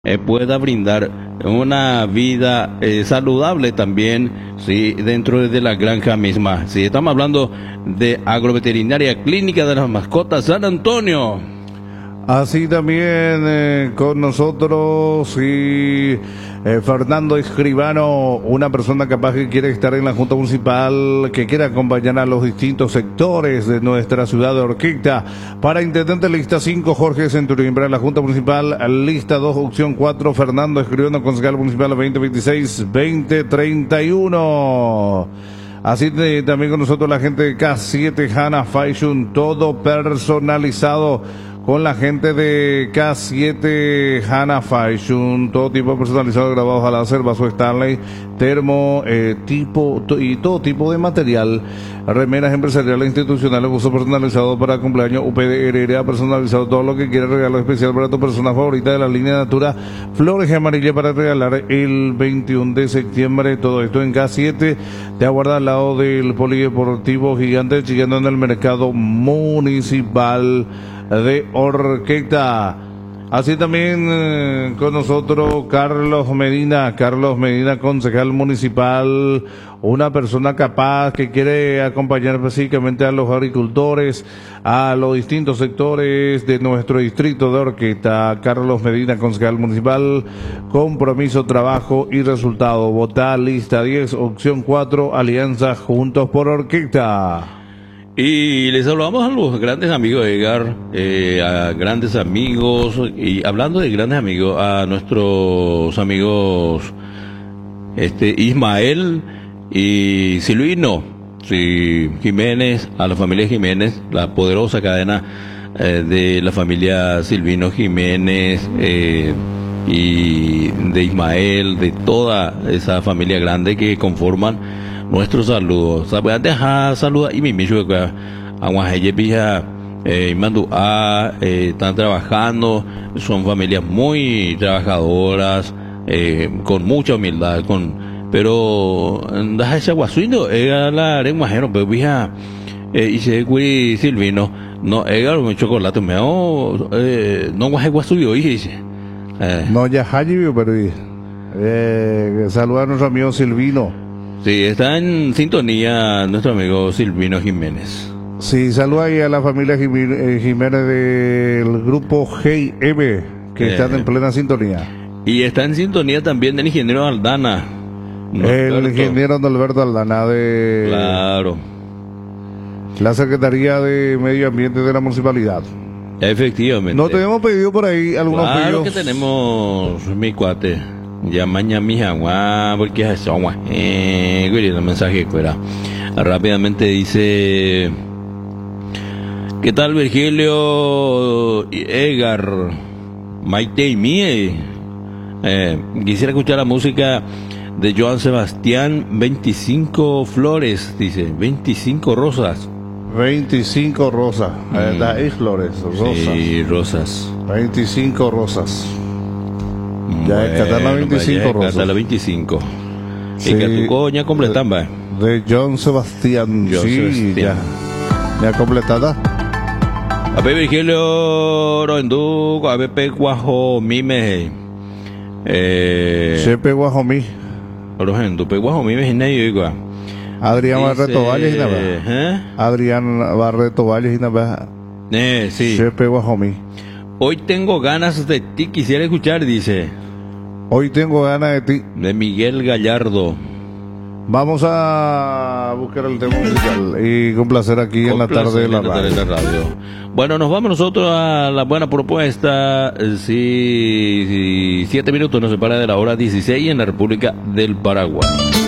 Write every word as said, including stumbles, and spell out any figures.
eh, pueda brindar una vida eh, saludable también, sí, dentro de la granja misma. Sí, estamos hablando de Agroveterinaria Clínica de las Mascotas San Antonio. Así también eh, con nosotros y eh, Fernando Escribano, una persona capaz que quiere estar en la Junta Municipal, que quiere acompañar a los distintos sectores de nuestra ciudad de Orquídea. Para intendente lista cinco, Jorge Centurión. Para la Junta Municipal, lista dos, opción cuatro, Fernando Escribano, concejal municipal veinte veintiséis veinte treinta y uno. Así de, también con nosotros la gente de K siete Hana Fashion, todo personalizado con la gente de K siete Hana Fashion, todo tipo personalizado, grabados a láser, vaso Stanley, termo, eh, tipo to, y todo tipo de material, remeras empresariales institucionales, uso personalizado para cumpleaños, U P D, heredia personalizado, todo lo que quieras, regalo especial para tu persona favorita de la línea Natura, flores amarillas para regalar el veintiuno de septiembre, todo esto en K siete, te aguarda al lado del polideportivo gigante, chillando en el mercado municipal de Orquídea. Así también eh, con nosotros Carlos Medina, Carlos Medina, concejal municipal, una persona capaz que quiere acompañar básicamente a los agricultores, a los distintos sectores de nuestro distrito de Orquídea. Carlos Medina, concejal municipal, compromiso, trabajo y resultado. Votá lista diez, opción cuatro, Alianza Juntos por Orquídea. Y les saludamos a los grandes amigos de Edgar, eh, a grandes amigos, y hablando de grandes amigos, a nuestros amigos este Ismael y Silvino, sí, Jiménez, a la familia Jiménez, la poderosa cadena eh, de la familia Silvino Jiménez, eh, y de Ismael, de toda esa familia grande que conforman nuestros saludos. Dejar saludos y mi micho que aguaje pija eh mando a eh, están trabajando, son familias muy trabajadoras, eh, con mucha humildad, con pero deja ese guasuino era la lenguajero pero pija eh, y se cui Silvino no era un chocolate me eh, no guaje guasuyo dice eh. No ya haji pero eh saludar a nuestro amigo Silvino. Sí, está en sintonía nuestro amigo Silvino Jiménez. Sí, saluda ahí a la familia Jiménez del grupo G M, que eh, están en plena sintonía. Y está en sintonía también el ingeniero Aldana. El ingeniero Alberto Aldana de... Claro. La Secretaría de Medio Ambiente de la Municipalidad. Efectivamente. No te hemos pedido por ahí algunos claro pedidos. Claro que tenemos, mi cuate. Ya mañana mi agua porque es agua eh el mensaje fuera rápidamente dice: ¿qué tal Virgilio Edgar, Maite y Mie? Eh, quisiera escuchar la música de Joan Sebastián. Veinticinco flores, dice, veinticinco rosas. Veinticinco rosas, mm. Hay flores, rosas. Sí, rosas. Veinticinco rosas. Ya bueno, es la veinticinco rosas. La veinticinco. Sí, y que tu coña completan, de John Sebastián. John sí, Sebastián. Ya. Ya completada. A ver, Virgilio Roendu, a ver, Peguajo Mime. Eh. Se Peguajo Mi. Roendu, Peguajo Mime, y nadie igual. Adrián Barreto Valles y nada. ¿Eh? Adrián Barreto Valles y nada. Eh, sí. Se Peguajo Mi. Hoy tengo ganas de ti, quisiera escuchar, dice. Hoy tengo ganas de ti. De Miguel Gallardo. Vamos a buscar el tema musical y complacer aquí en la tarde de la radio. de la radio. Bueno, nos vamos nosotros a la buena propuesta. Sí, sí, siete minutos nos separa de la hora dieciséis en la República del Paraguay.